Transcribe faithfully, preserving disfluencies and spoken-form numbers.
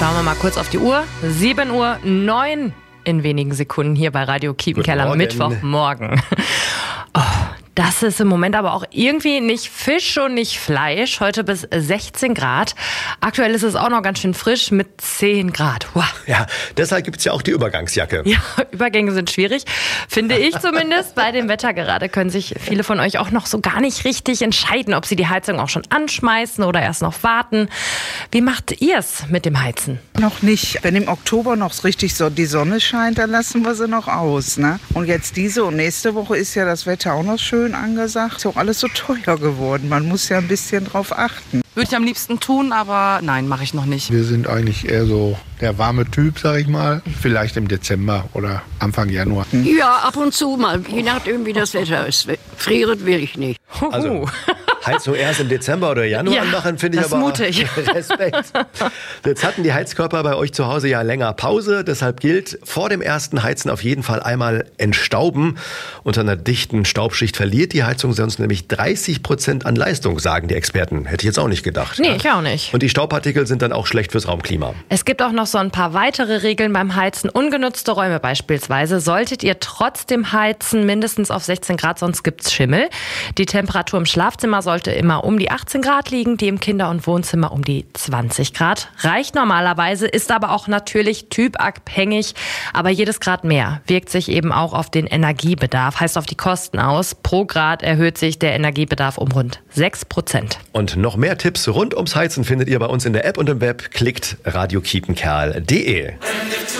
Schauen wir mal kurz auf die Uhr. sieben Uhr neun in wenigen Sekunden hier bei Radio Kiepenkerl am Mittwochmorgen. Oh, das ist im Moment aber auch irgendwie nicht Fisch und nicht Fleisch. Heute bis sechzehn Grad. Aktuell ist es auch noch ganz schön frisch mit zehn Grad. Wow. Ja, deshalb gibt es ja auch die Übergangsjacke. Ja, Übergänge sind schwierig, finde ich zumindest. Bei dem Wetter gerade können sich viele von euch auch noch so gar nicht richtig entscheiden, ob sie die Heizung auch schon anschmeißen oder erst noch warten. Wie macht ihr es mit dem Heizen? Noch nicht. Wenn im Oktober noch richtig so die Sonne scheint, dann lassen wir sie noch aus. Ne? Und jetzt diese und nächste Woche ist ja das Wetter auch noch schön angesagt. Ist auch alles so teuer geworden. Man muss ja ein bisschen drauf achten. Würde ich am liebsten tun, aber nein, mache ich noch nicht. Wir sind eigentlich eher so der warme Typ, sag ich mal. Vielleicht im Dezember oder Anfang Januar. Ja, ab und zu mal, je nachdem wie das Wetter ist. Frieren will ich nicht. Also Heizung erst im Dezember oder Januar Ja, anmachen, finde ich das aber mutig. Respekt. Jetzt hatten die Heizkörper bei euch zu Hause ja länger Pause. Deshalb gilt, vor dem ersten Heizen auf jeden Fall einmal entstauben. Unter einer dichten Staubschicht verliert die Heizung sonst nämlich dreißig Prozent an Leistung, sagen die Experten. Hätte ich jetzt auch nicht gedacht. Nee, ich auch nicht. Und die Staubpartikel sind dann auch schlecht fürs Raumklima. Es gibt auch noch so ein paar weitere Regeln beim Heizen. Ungenutzte Räume beispielsweise solltet ihr trotzdem heizen, mindestens auf sechzehn Grad, sonst gibt's Schimmel. Die Temperatur im Schlafzimmer sollte immer um die achtzehn Grad liegen, die im Kinder- und Wohnzimmer um die zwanzig Grad. Reicht normalerweise, ist aber auch natürlich typabhängig. Aber jedes Grad mehr wirkt sich eben auch auf den Energiebedarf, heißt auf die Kosten aus. Pro Grad erhöht sich der Energiebedarf um rund sechs Prozent. Und noch mehr Tipps rund ums Heizen findet ihr bei uns in der App und im Web. Klickt radio kiepenkerl punkt de.